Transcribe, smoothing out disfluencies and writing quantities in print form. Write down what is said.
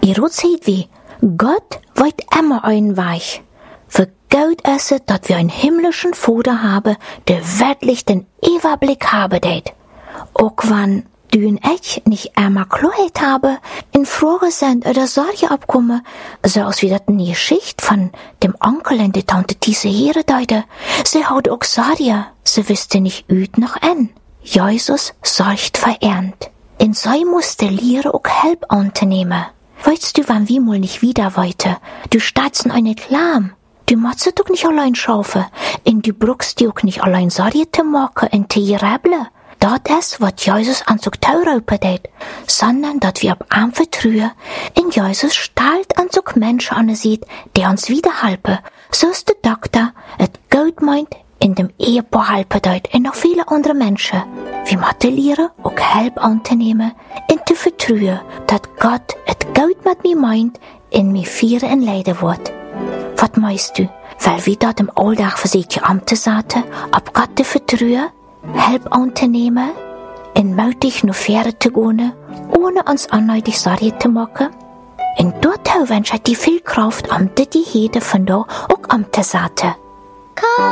Hierut sieht wie, Gott weet immer einen Weg. Für Gott ist es, dass wir einen himmlischen Vater haben, der wirklich den Überblick haben det. Auch wenn du und ich nicht einmal Klarheit haben, in Frage sind oder Sorge abkommen, so als wie das eine Geschichte von dem Onkel und der Tante Tise hier deute. Sie hat auch Sorge, sie wüsste nicht üt noch an. Jesus sorgt verernt. Und sie musste lernen, auch Hilfe anzunehmen. Weißt du, wann wir mal nicht wieder weiter? Du stehst in eine Klam. Du machst es doch nicht allein schaffen. Und du brauchst dir auch nicht allein Sorge zu machen und zu rebeln. Das ist, was Jesus an so Taurupen tät, sondern dass wir ab ihm vertrauen. Und Jesus stellt an so Menschen an sieht, die uns wiederhelfen. So ist der Doktor, et Gott meint, in dem Ehepaar helfen tät und noch viele andere Menschen. Wir müssen lernen, auch Hilfe anzunehmen und zu vertrauen, dass Gott et Gott mit mir meint und mir führen und leiden wird. Was meinst du? Weil wir dort im Alltag versuchen, Amte saten, ab Gott zu vertrauen, Hilfe anzunehmen, und mutig nur Fähre zu gehen, ohne uns unnötig Sorge zu machen? Und dort wünsche ich dir viel Kraft, Amte die Hede von da auch Amte saten.